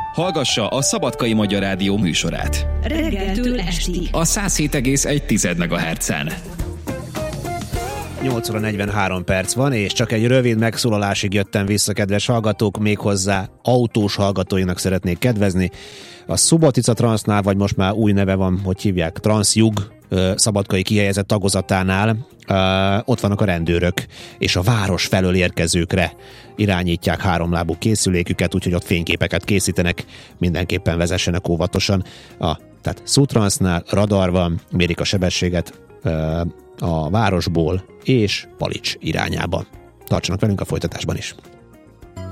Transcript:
Hallgassa a Szabadkai Magyar Rádió műsorát. Reggeltől estig. A 107,1 MHz-en. 8 óra 43 perc van, és csak egy rövid megszólalásig jöttem vissza, kedves hallgatók, méghozzá autós hallgatóinak szeretnék kedvezni. A Subotica Transnál, vagy most már új neve van, hogy hívják, Transjug szabadkai kihelyezett tagozatánál, ott vannak a rendőrök, és a város felől érkezőkre irányítják háromlábú készüléküket, úgyhogy ott fényképeket készítenek, mindenképpen vezessenek óvatosan. Tehát Sutransnál radar van, mérik a sebességet a városból és Palics irányába. Tartsanak velünk a folytatásban is.